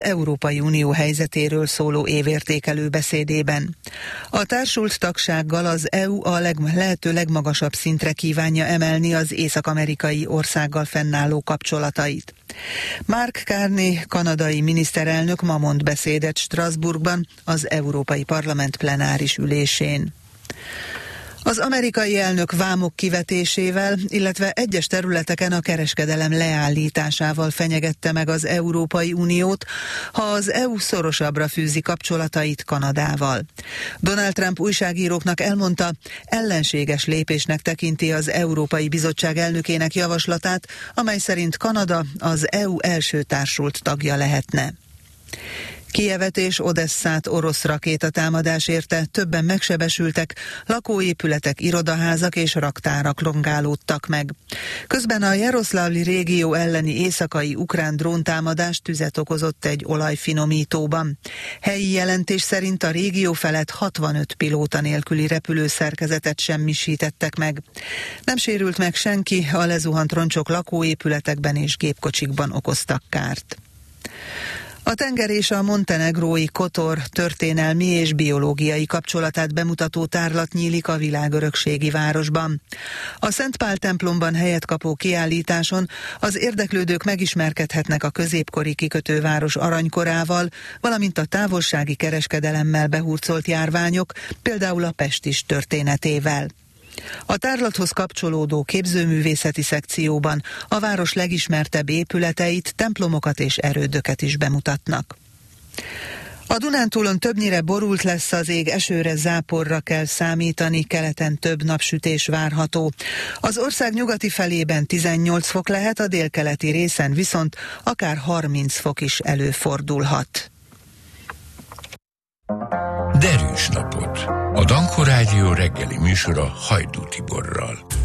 Európai Unió helyzetéről szóló évértékelő beszédében. A társult tagsággal az EU a lehető legmagasabb szintre kívánja emelni az észak-amerikai országgal fennálló kapcsolatait. Mark Carney kanadai miniszterelnök ma mond beszédet Strasbourgban az Európai Parlament plenáris ülésén. Az amerikai elnök vámok kivetésével, illetve egyes területeken a kereskedelem leállításával fenyegette meg az Európai Uniót, ha az EU szorosabbra fűzi kapcsolatait Kanadával. Donald Trump újságíróknak elmondta, ellenséges lépésnek tekinti az Európai Bizottság elnökének javaslatát, amely szerint Kanada az EU első társult tagja lehetne. Kijevet és Odesszát orosz rakétatámadás érte, többen megsebesültek, lakóépületek, irodaházak és raktárak rongálódtak meg. Közben a Jaroszlavli régió elleni éjszakai ukrán dróntámadás tüzet okozott egy olajfinomítóban. Helyi jelentés szerint a régió felett 65 pilóta nélküli repülőszerkezetet semmisítettek meg. Nem sérült meg senki, a lezuhant roncsok lakóépületekben és gépkocsikban okoztak kárt. A tenger és a montenegrói Kotor történelmi és biológiai kapcsolatát bemutató tárlat nyílik a világörökségi városban. A Szent Pál templomban helyet kapó kiállításon az érdeklődők megismerkedhetnek a középkori kikötőváros aranykorával, valamint a távolsági kereskedelemmel behurcolt járványok, például a pestis történetével. A tárlathoz kapcsolódó képzőművészeti szekcióban a város legismertebb épületeit, templomokat és erődöket is bemutatnak. A Dunántúlon többnyire borult lesz az ég, esőre, záporra kell számítani, keleten több napsütés várható. Az ország nyugati felében 18 fok lehet, a délkeleti részen viszont akár 30 fok is előfordulhat. Derűs napot! A Danko Rádió reggeli műsora Hajdú Tiborral.